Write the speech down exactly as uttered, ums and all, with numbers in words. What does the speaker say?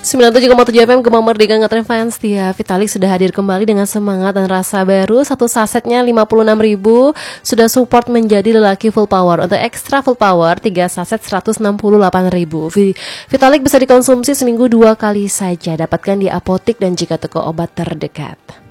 sembilan puluh tujuh koma tujuh F M Gemah Merdeka Ngetren Fans Tia Vitalik sudah hadir kembali dengan semangat dan rasa baru. Satu sasetnya lima puluh enam ribu. Sudah support menjadi lelaki full power. Untuk extra full power tiga saset seratus enam puluh delapan ribu. Vitalik bisa dikonsumsi seminggu dua kali saja. Dapatkan di apotik dan juga toko obat terdekat.